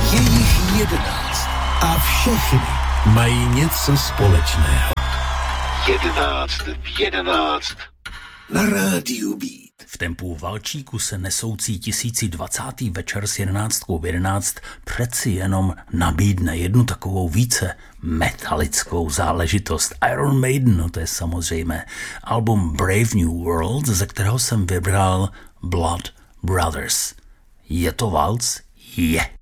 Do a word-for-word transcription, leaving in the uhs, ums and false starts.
Je jich jedenáct a všechny mají něco společného. Jedenáct v jedenáct na rádiu Beat. V tempu valčíku se nesoucí tisíci dvacátý večer s jedenáctkou v jedenáct přeci jenom nabídne jednu takovou více metalickou záležitost. Iron Maiden, no to je samozřejmé. Album Brave New World, ze kterého jsem vybral Blood Brothers. Je to valc? Je.